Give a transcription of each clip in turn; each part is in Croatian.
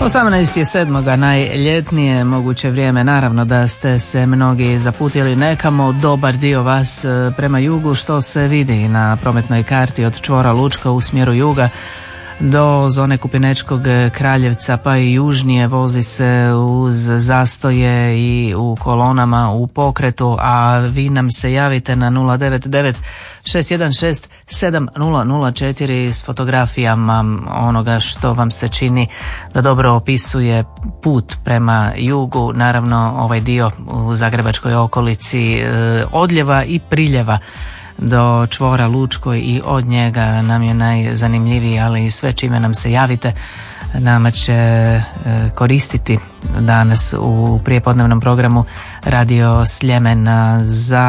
18.7. najljetnije moguće vrijeme, naravno da ste se mnogi zaputili nekamo, dobar dio vas prema jugu, što se vidi na prometnoj karti od čvora Lučko u smjeru juga do zone Kupinečkog Kraljevca pa i južnije. Vozi se uz zastoje i u kolonama u pokretu, a vi nam se javite na 099 616 7004 s fotografijama onoga što vam se čini da dobro opisuje put prema jugu, naravno ovaj dio u zagrebačkoj okolici odljeva i priljeva do čvora Lučko i od njega nam je najzanimljiviji, ali sve čime nam se javite nama će koristiti danas u prijepodnevnom programu Radio Sljemen. Za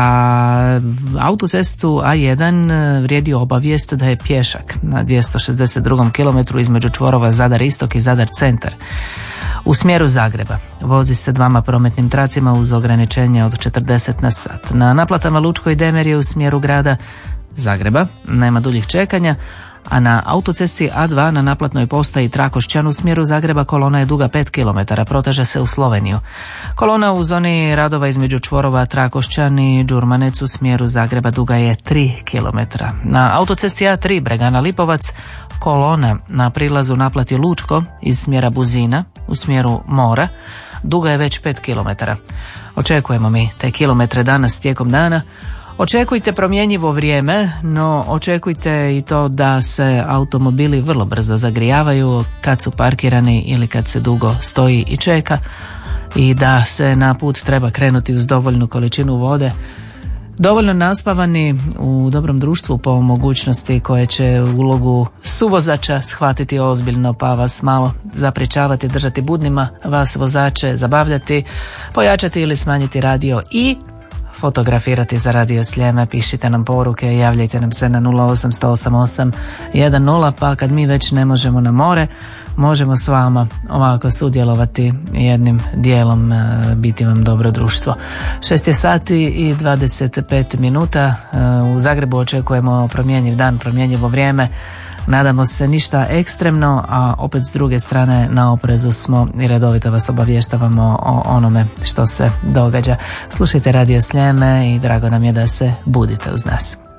autocestu A1 vrijedi obavijest da je pješak na 262. kilometru između čvorova Zadar Istok i Zadar Centar u smjeru Zagreba. Vozi se dvama prometnim tracima uz ograničenje od 40 na sat. Na naplatama Lučko i Demerje u smjeru grada Zagreba nema duljih čekanja, a na autocesti A2 na naplatnoj postaji Trakošćan u smjeru Zagreba kolona je duga 5 km, proteže se u Sloveniju. Kolona u zoni radova između čvorova Trakošćan i Đurmanec u smjeru Zagreba duga je 3 km. Na autocesti A3 Bregana Lipovac kolona na prilazu naplati Lučko iz smjera Buzina u smjeru mora duga je već 5 km. Očekujemo mi te kilometre danas tijekom dana. Očekujte promjenjivo vrijeme, no očekujte i to da se automobili vrlo brzo zagrijavaju kad su parkirani ili kad se dugo stoji i čeka, i da se na put treba krenuti uz dovoljnu količinu vode, dovoljno naspavani, u dobrom društvu po mogućnosti, koje će ulogu suvozača shvatiti ozbiljno pa vas malo zapričavati, držati budnima, vas vozače zabavljati, pojačati ili smanjiti radio i fotografirati za Radio Sljeme. Pišite nam poruke, javljajte nam se na 0800 88 pa kad mi već ne možemo na more, možemo s vama ovako sudjelovati jednim dijelom, biti vam dobro društvo. 6 sati i 25 minuta. U Zagrebu očekujemo promjenjiv dan, promjenjivo vrijeme. Nadamo se ništa ekstremno, a opet s druge strane na oprezu smo i redovito vas obavještavamo o onome što se događa. Slušajte Radio Sljeme i drago nam je da se budite uz nas.